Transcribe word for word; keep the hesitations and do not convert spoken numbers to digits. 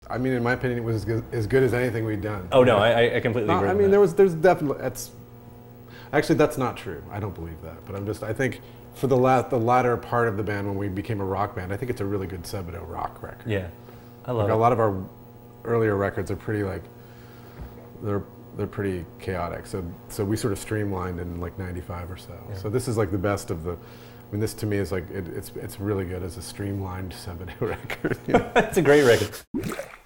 I mean, in my opinion, it was as good as, good as anything we'd done. Oh no, I, I completely no, agree. I with mean, that. there was, there's definitely, that's, actually that's not true. I don't believe that, but I'm just, I think for the last, the latter part of the band when we became a rock band, I think it's a really good Sebadoh rock record. Yeah, I love like it. A lot of our earlier records are pretty like, they're they're pretty chaotic. So so we sort of streamlined in like ninety-five or so. Yeah. So this is like the best of the. I mean, this to me is like it, it's it's really good as a streamlined Sebadoh record. You know? It's a great record.